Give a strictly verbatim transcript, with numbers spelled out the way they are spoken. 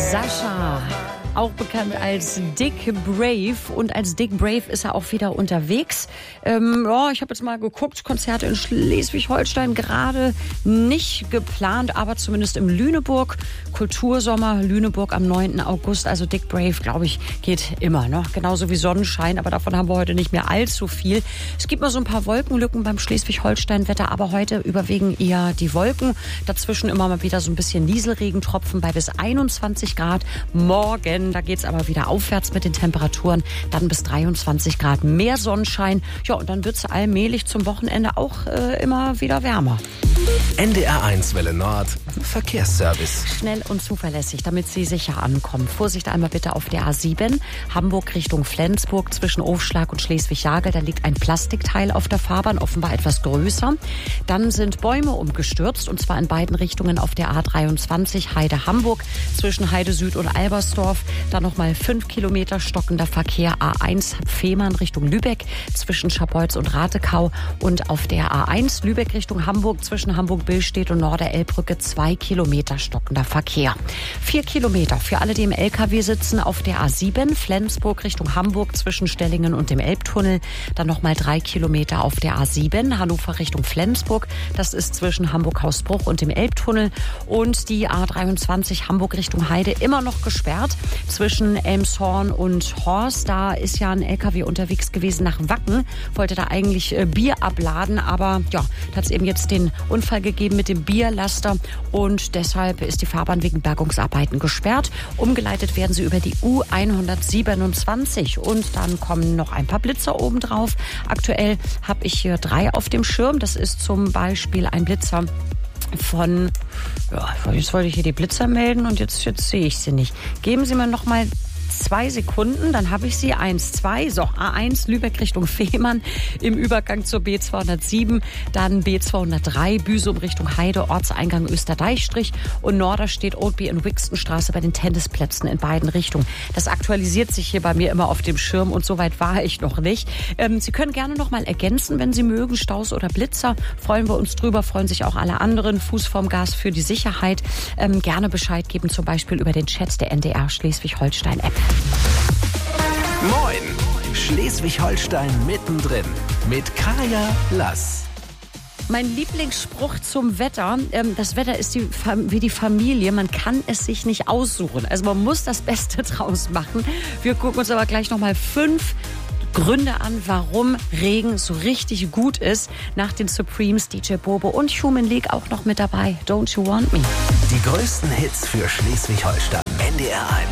Sascha, auch bekannt als Dick Brave. Und als Dick Brave ist er auch wieder unterwegs. Ähm, ja, ich habe jetzt mal geguckt, Konzerte in Schleswig-Holstein gerade nicht geplant, aber zumindest im Lüneburg. Kultursommer Lüneburg am neunten August. Also Dick Brave, glaube ich, geht immer. Ne? Genauso wie Sonnenschein, aber davon haben wir heute nicht mehr allzu viel. Es gibt mal so ein paar Wolkenlücken beim Schleswig-Holstein-Wetter, aber heute überwiegen eher die Wolken. Dazwischen immer mal wieder so ein bisschen Nieselregentropfen bei bis einundzwanzig Grad. Morgen, da geht's aber wieder aufwärts mit den Temperaturen. Dann bis dreiundzwanzig Grad mehr Sonnenschein. Ja, und dann wird's allmählich zum Wochenende auch äh, immer wieder wärmer. N D R eins Welle Nord, Verkehrsservice. Schnell und zuverlässig, damit Sie sicher ankommen. Vorsicht einmal bitte auf der A sieben, Hamburg Richtung Flensburg zwischen Ofschlag und Schleswig-Jagel. Da liegt ein Plastikteil auf der Fahrbahn, offenbar etwas größer. Dann sind Bäume umgestürzt, und zwar in beiden Richtungen auf der A dreiundzwanzig Heide-Hamburg zwischen Heide Süd und Albersdorf. Dann nochmal fünf Kilometer stockender Verkehr A eins Fehmarn Richtung Lübeck zwischen Scharbeutz und Ratekau. Und auf der A eins Lübeck Richtung Hamburg zwischen Hamburg-Billstedt und Norder-Elbbrücke zwei Kilometer stockender Verkehr. Vier Kilometer für alle, die im L K W sitzen, auf der A sieben Flensburg Richtung Hamburg zwischen Stellingen und dem Elbtunnel. Dann nochmal drei Kilometer auf der A sieben Hannover Richtung Flensburg. Das ist zwischen Hamburg-Hausbruch und dem Elbtunnel. Und die A dreiundzwanzig Hamburg Richtung Heide immer noch gesperrt zwischen Elmshorn und Horst. Da ist ja ein L K W unterwegs gewesen nach Wacken, wollte da eigentlich Bier abladen, aber ja, da hat es eben jetzt den Unfall gegeben mit dem Bierlaster und deshalb ist die Fahrbahn wegen Bergungsarbeiten gesperrt. Umgeleitet werden sie über die U hundertsiebenundzwanzig und dann kommen noch ein paar Blitzer obendrauf. Aktuell habe ich hier drei auf dem Schirm. Das ist zum Beispiel ein Blitzer von, ja, jetzt wollte ich hier die Blitzer melden und jetzt, jetzt sehe ich sie nicht. Geben Sie mir noch mal zwei Sekunden, dann habe ich sie. Eins, zwei, so, A eins Lübeck Richtung Fehmarn im Übergang zur B zweihundertsieben, dann B zweihundertdrei Büsum Richtung Heide, Ortseingang Österdeichstrich und Norderstedt, Oldby und Wixtonstraße bei den Tennisplätzen in beiden Richtungen. Das aktualisiert sich hier bei mir immer auf dem Schirm und so weit war ich noch nicht. Ähm, Sie können gerne noch mal ergänzen, wenn Sie mögen, Staus oder Blitzer. Freuen wir uns drüber, freuen sich auch alle anderen. Fuß vorm Gas für die Sicherheit. Ähm, gerne Bescheid geben, zum Beispiel über den Chat der N D R Schleswig-Holstein-App. Moin, Schleswig-Holstein mittendrin mit Kaya Lass. Mein Lieblingsspruch zum Wetter, ähm, das Wetter ist die, wie die Familie, man kann es sich nicht aussuchen. Also man muss das Beste draus machen. Wir gucken uns aber gleich nochmal fünf Gründe an, warum Regen so richtig gut ist. Nach den Supremes, D J Bobo und Human League auch noch mit dabei. Don't You Want Me? Die größten Hits für Schleswig-Holstein. N D R eins.